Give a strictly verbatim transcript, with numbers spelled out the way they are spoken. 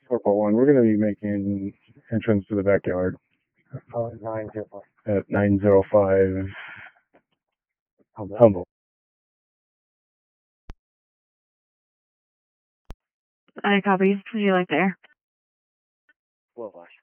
four point one, we're going to be making entrance to the backyard Oh, nine zero five. at nine oh five Humboldt. Humboldt. I copy. Would you like there? Well, Flash.